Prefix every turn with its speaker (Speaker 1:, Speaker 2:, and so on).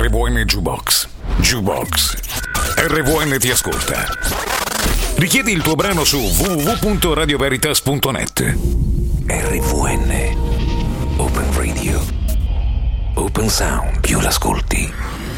Speaker 1: RVN Jukebox. Jukebox. RVN ti ascolta. Richiedi il tuo brano su www.radioveritas.net. RVN Open Radio. Open Sound. Più l'ascolti,